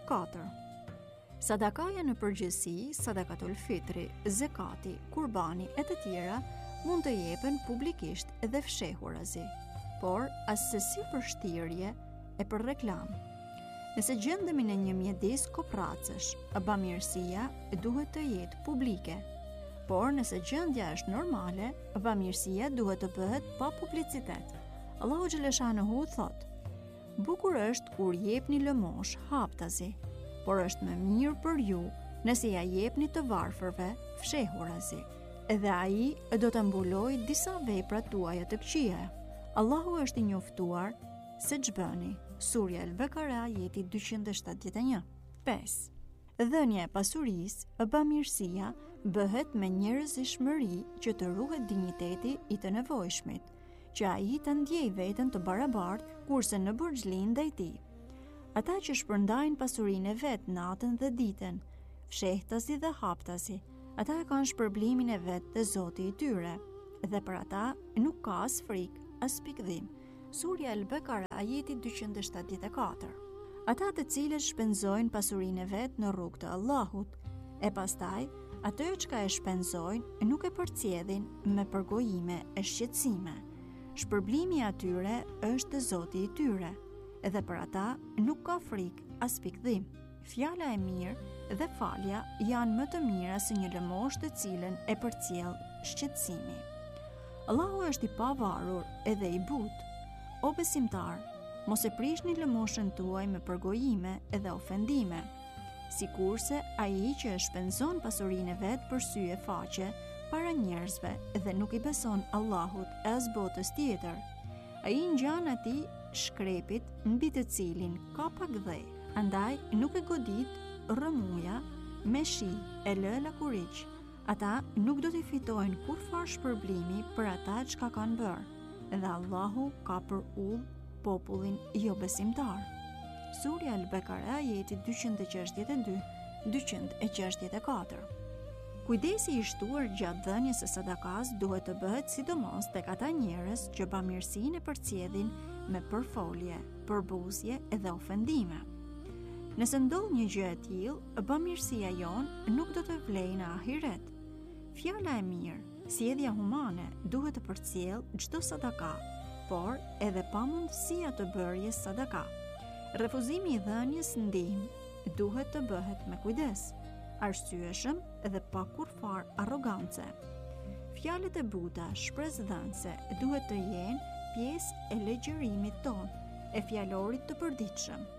4. Sadakaja në përgjithësi, sadakatul fitri, zekati, kurbani e të tjera mund të jepen publikisht dhe fshehurazi, por asesi për shtirje e për reklam. Nëse gjendemi në një mjedis kopracësh, bamirësia duhet të jetë publike, por nëse gjendja është normale, bamirësia duhet të bëhet pa publicitet. Allahu xhaleshanuhu thot: bukur është kur jepni lëmosh haptazi, por është më mirë për ju nëse ja jepni të varfërve fshehurazi. Edhe ai do të mbulojë disa vepra tuaja të këqija. Allahu është i njoftuar se ç'bëni. Surja Al-Bekara, ajeti 271. 5. Dhënia e pasurisë, bamirësia, bëhet me njerëzishmëri që të ruhet dinjiteti i të nevojshmit, që ai të ndjej veten të barabartë, kurse në borxhlin ndaj tij. Ata që shpërndajnë pasurinë e vet natën dhe ditën, fshehtasi dhe haptasi, ata e kanë shpërblimin e vet te Zoti i tyre, dhe për ata nuk ka as frikë, as pikëdhim. Surja Al-Bekara, ajeti 274. Ata të cilët shpenzojnë pasurinë e vet në rrugt të Allahut, e pastaj atë çka e shpenzojnë nuk e përcjelljin me përgojime e shqetësime. Shpërblimi atyre është te Zoti i tyre, edhe për ata nuk ka frikë as pikëdhim. Fjala e mirë dhe falja janë më të mira se një lëmosh të cilën e përcjell shqetësimi. Allahu është i pavarur edhe i butë. O besimtar, mos e prishni lëmoshën tuaj me përgojime edhe ofendime, sikurse ai që e shpenzon pasurinë e vet për sy e faqe para njerëzve dhe nuk i beson Allahut e as botës tjetër. Ai ngjan atij shkrepit mbi të cilin ka pak dhej, andaj nuk e godit rrëmuja me shi e lëla kuriq. Ata nuk do t'i fitojnë kurfar shpërblimi për ata çka kanë bërë, dhe Allahu ka për ull popullin jo besimtar. Surja Al-Bekara, ajeti 262-264. Kujdesi i shtuar gjatë dhënies së sadakas duhet të bëhet sidomos tek ata njerëz që bamirësinë e përcjelljin me përfolje, përbuzje edhe ofendime. Nëse ndodh një gjë e tillë, bamirësia jon nuk do të vlejë në ahiret. Fjala e mirë, sjellja humane duhet të përcjellë çdo sadaka, por edhe pamundësia të bërjes sadaka. Refuzimi i dhënies ndihmë duhet të bëhet me kujdes, arsyeshëm dhe pa kurfar arrogance. Fjalët e buta shpresdhënëse duhet të jenë pjesë e legjërimit tonë, e fjalorit të përditshëm.